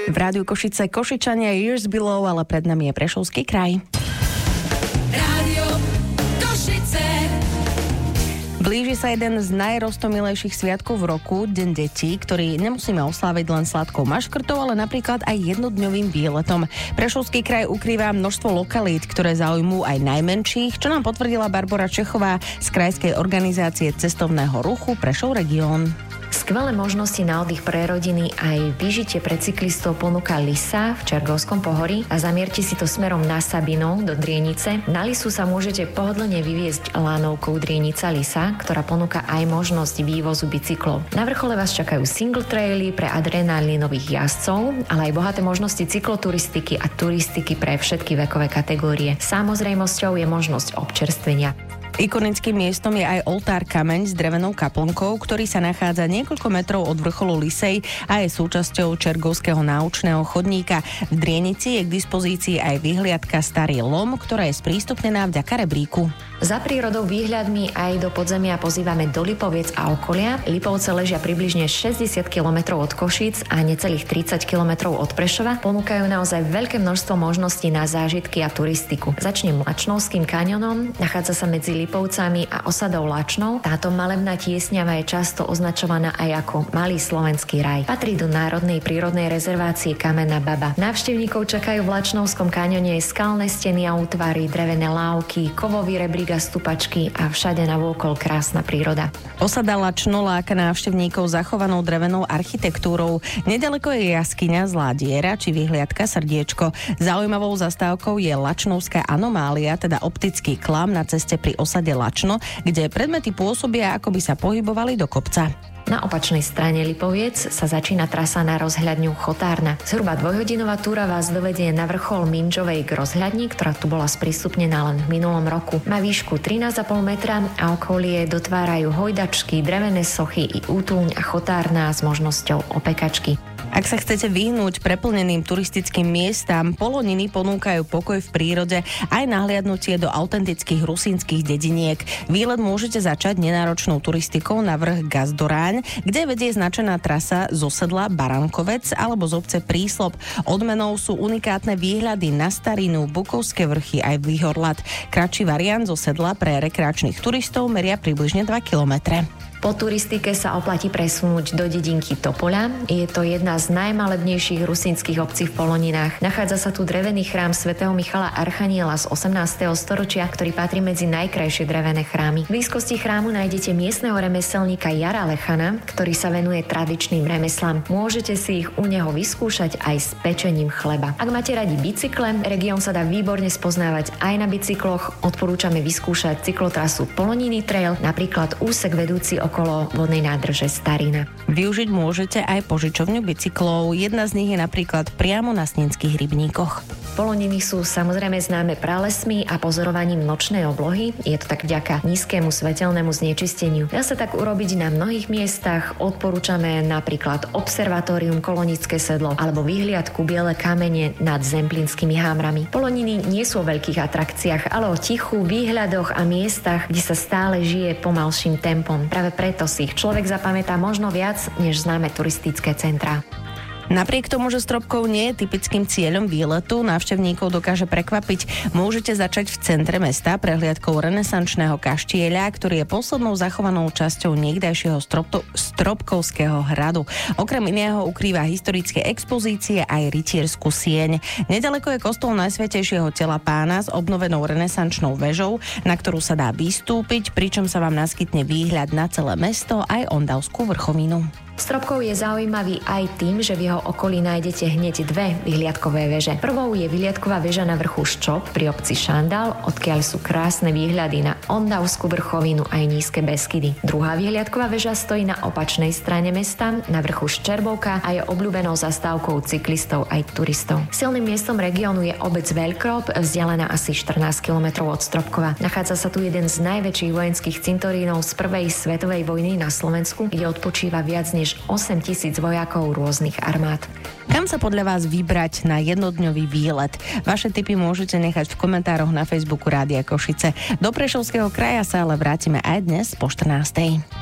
V Rádiu Košice Košičania Years Below, ale pred nami je Prešovský kraj. Rádio Košice. Blíži sa jeden z najrostomilejších sviatkov v roku, Deň detí, ktorý nemusíme osláviť len sladkou maškrtou, ale napríklad aj jednodňovým výletom. Prešovský kraj ukrýva množstvo lokalít, ktoré zaujímujú aj najmenších, čo nám potvrdila Barbora Čechová z krajskej organizácie cestovného ruchu Prešov Región. Skvelé možnosti na oddych pre rodiny aj vyžitie pre cyklistov ponúka Lisa v Čergovskom pohorí a zamierte si to smerom na Sabinov do Drienice. Na Lisu sa môžete pohodlne vyviezť lanovkou Drienica Lisa, ktorá ponúka aj možnosť vývozu bicyklov. Na vrchole vás čakajú single traily pre adrenalinových jazdcov, ale aj bohaté možnosti cykloturistiky a turistiky pre všetky vekové kategórie. Samozrejmosťou je možnosť občerstvenia. Ikonickým miestom je aj oltár kameň s drevenou kaplnkou, ktorý sa nachádza niekoľko metrov od vrcholu Lisej a je súčasťou Čergovského náučného chodníka. V Drienici je k dispozícii aj vyhliadka Starý Lom, ktorá je sprístupnená vďaka rebríku. Za prírodou výhľadmi aj do podzemia pozývame do Lipoviec a okolia. Lipovce ležia približne 60 km od Košíc a necelých 30 km od Prešova. Ponúkajú naozaj veľké množstvo možností na zážitky a turistiku. Začnem Lačnovským kaňonom, nachádza sa medzi Lipovcami a osadou Lačnov. Táto malebná tiesňava je často označovaná aj ako Malý slovenský raj. Patrí do Národnej prírodnej rezervácie Kamenná baba. Návštevníkov čakajú v Lačnovskom kaňone skalné steny a útvary, drevené lávky, kovový rebrík a stupačky a všade navôkol krásna príroda. Osada Lačno láka návštevníkov zachovanou drevenou architektúrou. Nedaleko je jaskyňa Zlá diera či vyhliadka Srdiečko. Zaujímavou zastávkou je Lačnovská anomália, teda optický klam na ceste pri osade Lačno, kde predmety pôsobia, ako by sa pohybovali do kopca. Na opačnej strane Lipoviec sa začína trasa na rozhľadňu Chotárna. Zhruba dvojhodinová túra vás dovedie na vrchol Minčovej k rozhľadni, ktorá tu bola sprístupnená len v minulom roku. Má výšku 13,5 metra a okolie dotvárajú hojdačky, drevené sochy i útulň a Chotárna s možnosťou opekačky. Ak sa chcete vyhnúť preplneným turistickým miestam, Poloniny ponúkajú pokoj v prírode aj nahliadnutie do autentických rusínskych dediniek. Výlet môžete začať nenáročnou turistikou na vrch Gazdoráň, kde vedie značená trasa zo sedla Barankovec alebo z obce Príslop. Odmenou sú unikátne výhľady na Starinu, Bukovské vrchy aj Výhorlat. Kratší variant zo sedla pre rekreačných turistov meria približne 2 kilometre. Po turistike sa oplatí presunúť do dedinky Topoľa. Je to jedna z najmalebnejších rusínskych obcí v Poloninách. Nachádza sa tu drevený chrám svätého Michala Archaniela z 18. storočia, ktorý patrí medzi najkrajšie drevené chrámy. V blízkosti chrámu nájdete miestneho remeselníka Jara Lechana, ktorý sa venuje tradičným remeslám. Môžete si ich u neho vyskúšať aj s pečením chleba. Ak máte radi bicykle, región sa dá výborne spoznávať aj na bicykloch. Odporúčame vyskúšať cyklotrasu Poloniny Trail, napríklad úsek vedúci okolo vodnej nádrže Starina. Využiť môžete aj požičovňu bicyklov. Jedna z nich je napríklad priamo na Snínskych rybníkoch. Poloniny sú samozrejme známe pralesmi a pozorovaním nočnej oblohy. Je to tak vďaka nízkemu svetelnému znečisteniu. Dá sa tak urobiť na mnohých miestach. Odporúčame napríklad observatórium Kolonické sedlo alebo vyhliadku Biele kamene nad Zemplínskymi hámrami. Poloniny nie sú o veľkých atrakciách, ale o tichu, výhľadoch a miestach, kde sa stále žije pomalším tempom. Práve preto si ich človek zapamätá možno viac než známe turistické centrá. Napriek tomu, že Stropkov nie je typickým cieľom výletu, návštevníkov dokáže prekvapiť. Môžete začať v centre mesta prehliadkou renesančného kaštieľa, ktorý je poslednou zachovanou časťou niekdajšieho Stropkovského hradu. Okrem iného ukrýva historické expozície aj rytierskú sieň. Nedaleko je kostol Najsvätejšieho tela Pána s obnovenou renesančnou vežou, na ktorú sa dá vystúpiť, pričom sa vám naskytne výhľad na celé mesto aj Ondavskú vrchovinu. Stropkov je zaujímavý aj tým, že v jeho okolí nájdete hneď dve vyhliadkové veže. Prvou je vyhliadková väža na vrchu Ščop pri obci Šandal, odkiaľ sú krásne výhľady na Ondavskú vrchovinu aj nízke Beskydy. Druhá vyhliadková väža stojí na opačnej strane mesta, na vrchu Ščerbovka a je obľúbenou zastávkou cyklistov aj turistov. Silným miestom regiónu je obec Veľkrop, vzdialená asi 14 km od Stropkova. Nachádza sa tu jeden z najväčších vojenských cintorínov z prvej svetovej vojny na Slovensku, kde odpočíva viac než 8 000 vojakov rôznych armád. Kam sa podľa vás vybrať na jednodňový výlet? Vaše tipy môžete nechať v komentároch na Facebooku Rádia Košice. Do Prešovského kraja sa ale vrátime aj dnes po 14.